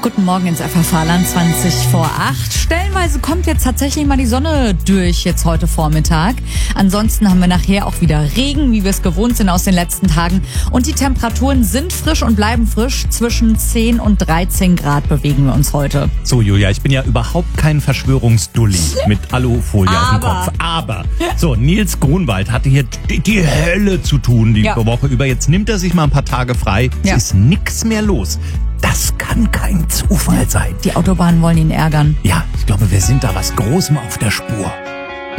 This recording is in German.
Guten Morgen ins FFH-Land, 20 vor 8. Stellenweise kommt jetzt tatsächlich mal die Sonne durch jetzt heute Vormittag. Ansonsten haben wir nachher auch wieder Regen, wie wir es gewohnt sind aus den letzten Tagen. Und die Temperaturen sind frisch und bleiben frisch. Zwischen 10 und 13 Grad bewegen wir uns heute. So, Julia, ich bin ja überhaupt kein Verschwörungsdulli mit Alufolie auf dem Kopf. Aber, so, Nils Grunwald hatte hier die Hölle zu tun die Woche über. Jetzt nimmt er sich mal ein paar Tage frei. Es ist nix mehr los. Das kann kein Zufall sein. Die Autobahnen wollen ihn ärgern. Ja, ich glaube, wir sind da was Großem auf der Spur.